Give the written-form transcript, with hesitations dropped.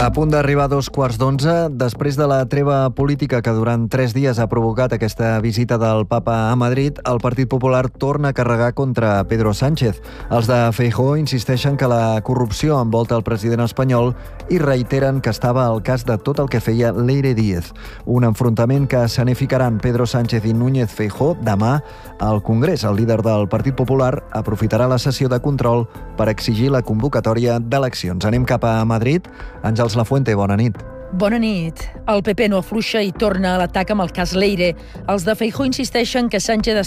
A punt d'arribar a 2:15, després de la treva política que durant 3 dies ha provocat aquesta visita del papa a Madrid, el Partit Popular torna a carregar contra Pedro Sánchez. Els de Feijóo insisteixen que la corrupció envolta el president espanyol i reiteren que estava al cas de tot el que feia Leire Díez. Un enfrontament que escenificaran Pedro Sánchez i Núñez Feijóo demà al Congrés. El líder del Partit Popular aprofitarà la sessió de control per exigir la convocatòria d'eleccions. Anem cap a Madrid. Àngels Lafuente, bona nit. Bona nit. El PP no afluixa i torna a l'atac amb el cas Leire. Els de Feijóo insisteixen que Sánchez